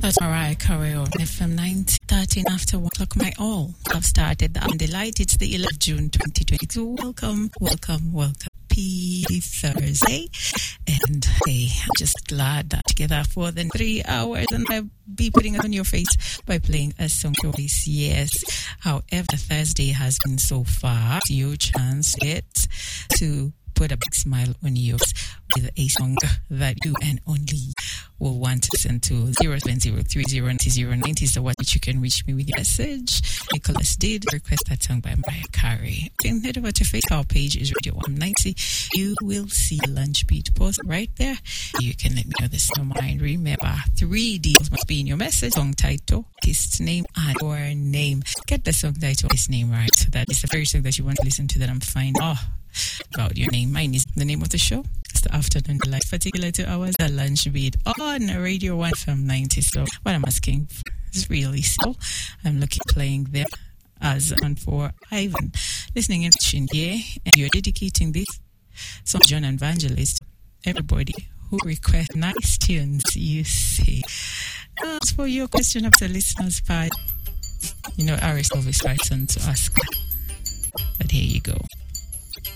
That's Mariah Carey on FM 90, 13 after 1 o'clock. My all have started. I'm delighted. It's the 11th of June 2022. Welcome. Happy Thursday. And hey, I'm just glad that together for the 3 hours and I'll be putting it on your face by playing a song choice. Yes. However, Thursday has been so far. It's your chance yet to put a big smile on yours with a song that you and only will want to send to 070309090 is the one which you can reach me with your message. Nicholas did request that song by Mariah Carey. Then head over to Facebook. Our page is Radio 190. You will see a lunch beat post right there. You can let me know this in your mind. Remember, 3 details must be in your message: song title, artist name, and your name. Get the song title, artist name right. So that is the very song that you want to listen to that I'm finding about your name. Mine is the name of the show. It's the Afternoon Delight, particular 2 hours, the lunch beat on Radio 1 from 90. So what I'm asking for is really simple. I'm looking playing there as on for Ivan. Listening in here, and you're dedicating this song, John Evangelist. Everybody who requests nice tunes, you see. As for your question of the listeners part, Aris always writes on to ask. But here you go.